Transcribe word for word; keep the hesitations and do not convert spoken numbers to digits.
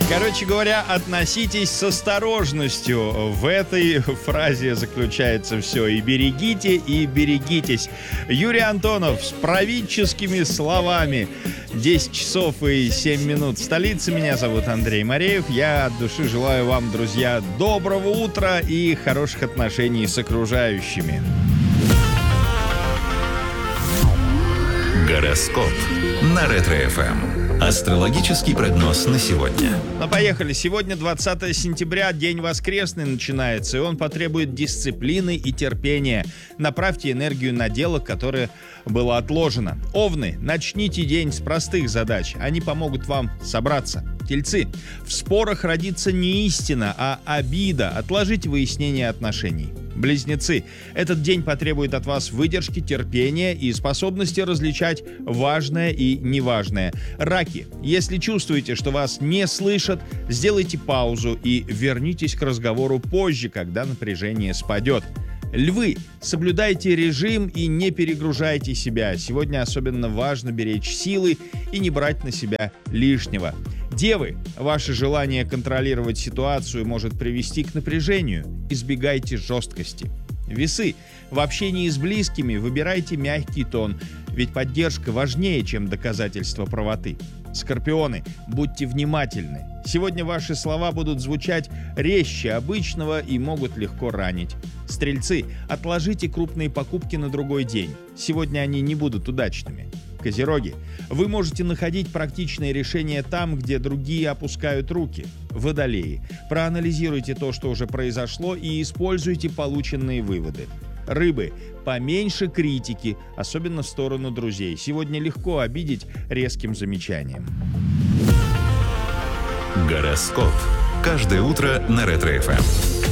Короче говоря, относитесь с осторожностью. В этой фразе заключается все. И берегите, и берегитесь. Юрий Антонов с правительскими словами. десять часов и семь минут в столице. Меня зовут Андрей Мареев. Я от души желаю вам, друзья, доброго утра и хороших отношений с окружающими. Гороскоп на Ретро-эф эм. Астрологический прогноз на сегодня. Ну, поехали. Сегодня двадцатое сентября, день воскресный начинается, и он потребует дисциплины и терпения. Направьте энергию на дело, которое было отложено. Овны, начните день с простых задач. Они помогут вам собраться. Тельцы, в спорах родится не истина, а обида. Отложите выяснение отношений. Близнецы, этот день потребует от вас выдержки, терпения и способности различать важное и неважное. Раки, если чувствуете, что вас не слышат, сделайте паузу и вернитесь к разговору позже, когда напряжение спадет. Львы, соблюдайте режим и не перегружайте себя. Сегодня особенно важно беречь силы и не брать на себя лишнего. Девы, ваше желание контролировать ситуацию может привести к напряжению. Избегайте жесткости. Весы, в общении с близкими выбирайте мягкий тон, ведь поддержка важнее, чем доказательство правоты. Скорпионы, будьте внимательны. Сегодня ваши слова будут звучать резче обычного и могут легко ранить. Стрельцы, отложите крупные покупки на другой день. Сегодня они не будут удачными. Козероги, вы можете находить практичные решения там, где другие опускают руки. Водолеи, проанализируйте то, что уже произошло, и используйте полученные выводы. Рыбы, поменьше критики, особенно в сторону друзей. Сегодня легко обидеть резким замечанием. Гороскоп. Каждое утро на Ретро-эф эм.